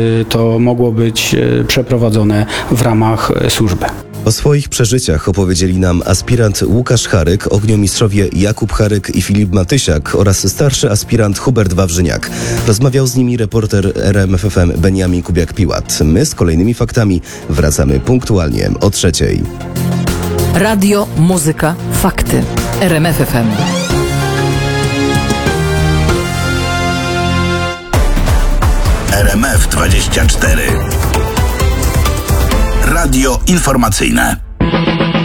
To mogło być przeprowadzone w ramach służby. O swoich przeżyciach opowiedzieli nam aspirant Łukasz Haryk, ogniomistrzowie Jakub Haryk i Filip Matysiak oraz starszy aspirant Hubert Wawrzyniak. Rozmawiał z nimi reporter RMF FM Beniamin Kubiak-Piłat. My z kolejnymi faktami wracamy punktualnie o 3:00. Radio, muzyka, fakty. RMF FM. RMF24. Radio informacyjne.